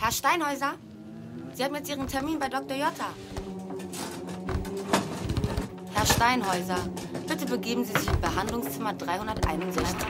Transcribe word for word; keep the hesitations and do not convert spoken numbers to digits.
Herr Steinhäuser, Sie haben jetzt Ihren Termin bei Doktor Jotta. Herr Steinhäuser, bitte begeben Sie sich in Behandlungszimmer dreihunderteinundsechzig.